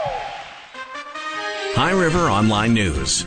High River Online News.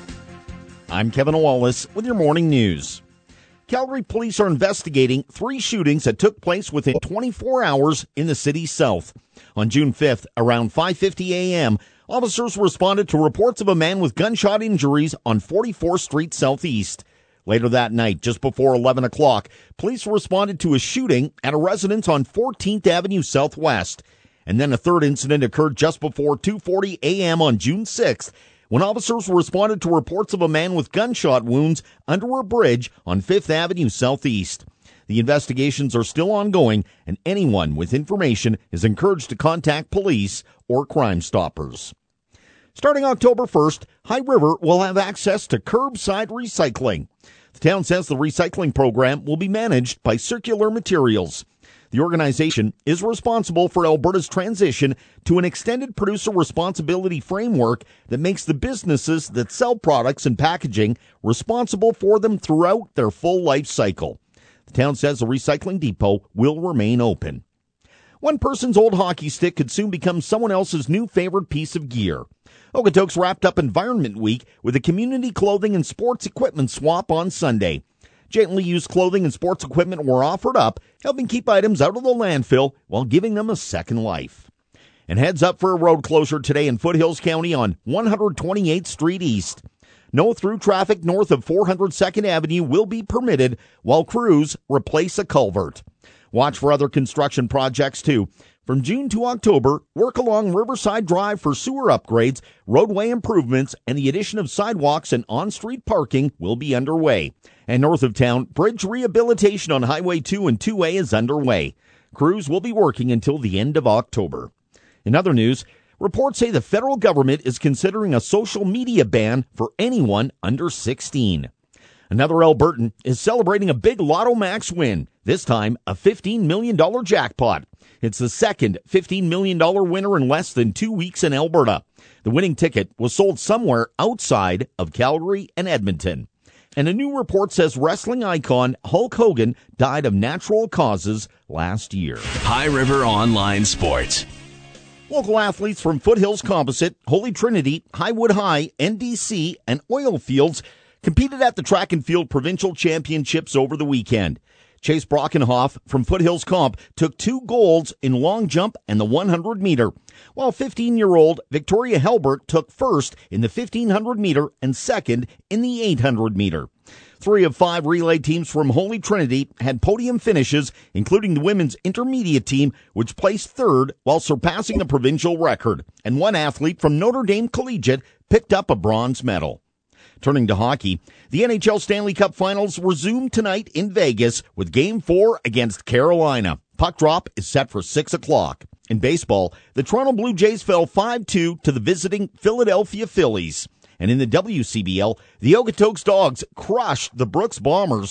I'm Kevin Wallace with your morning news. Calgary police are investigating 3 shootings that took place within 24 hours in the city's south. On June 5th, around 5:50 a.m., officers responded to reports of a man with gunshot injuries on 44th Street Southeast. Later that night, just before 11 o'clock, police responded to a shooting at a residence on 14th Avenue Southwest. And then a third incident occurred just before 2:40 a.m. on June 6th, when officers responded to reports of a man with gunshot wounds under a bridge on 5th Avenue Southeast. The investigations are still ongoing, and anyone with information is encouraged to contact police or Crime Stoppers. Starting October 1st, High River will have access to curbside recycling. The town says the recycling program will be managed by Circular Materials. The organization is responsible for Alberta's transition to an extended producer responsibility framework that makes the businesses that sell products and packaging responsible for them throughout their full life cycle. The town says the recycling depot will remain open. One person's old hockey stick could soon become someone else's new favorite piece of gear. Okotoks wrapped up Environment Week with a community clothing and sports equipment swap on Sunday. Gently used clothing and sports equipment were offered up, helping keep items out of the landfill while giving them a second life. And heads up for a road closure today in Foothills County on 128th Street East. No through traffic north of 402nd Avenue will be permitted while crews replace a culvert. Watch for other construction projects too. From June to October, work along Riverside Drive for sewer upgrades, roadway improvements, and the addition of sidewalks and on-street parking will be underway. And north of town, bridge rehabilitation on Highway 2 and 2A is underway. Crews will be working until the end of October. In other news, reports say the federal government is considering a social media ban for anyone under 16. Another Albertan is celebrating a big Lotto Max win, this time a $15 million jackpot. It's the second $15 million winner in less than 2 weeks in Alberta. The winning ticket was sold somewhere outside of Calgary and Edmonton. And a new report says wrestling icon Hulk Hogan died of natural causes last year. High River Online Sports. Local athletes from Foothills Composite, Holy Trinity, Highwood High, NDC, and Oilfields competed at the Track and Field Provincial Championships over the weekend. Chase Brockenhoff from Foothills Comp took 2 golds in long jump and the 100-meter, while 15-year-old Victoria Helbert took first in the 1500-meter and second in the 800-meter. 3 of 5 relay teams from Holy Trinity had podium finishes, including the women's intermediate team, which placed third while surpassing the provincial record, and 1 athlete from Notre Dame Collegiate picked up a bronze medal. Turning to hockey, the NHL Stanley Cup Finals resume tonight in Vegas with Game 4 against Carolina. Puck drop is set for 6 o'clock. In baseball, the Toronto Blue Jays fell 5-2 to the visiting Philadelphia Phillies. And in the WCBL, the Okotoks Dogs crushed the Brooks Bombers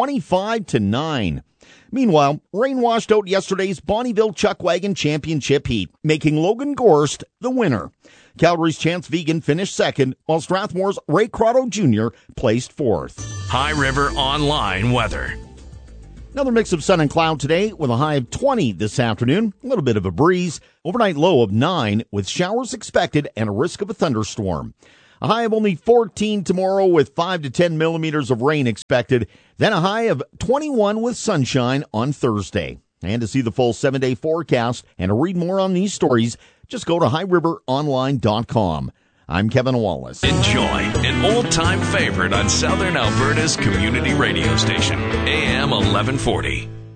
25-9. Meanwhile, rain washed out yesterday's Bonnyville Chuckwagon Championship heat, making Logan Gorst the winner. Calgary's Chance Vegan finished second, while Strathmore's Ray Crotto Jr. placed fourth. High River Online Weather. Another mix of sun and cloud today with a high of 20 this afternoon. A little bit of a breeze. Overnight low of 9 with showers expected and a risk of a thunderstorm. A high of only 14 tomorrow with 5 to 10 millimeters of rain expected. Then a high of 21 with sunshine on Thursday. And to see the full 7-day forecast and to read more on these stories, just go to highriveronline.com. I'm Kevin Wallace. Enjoy an old-time favorite on Southern Alberta's community radio station, AM 1140.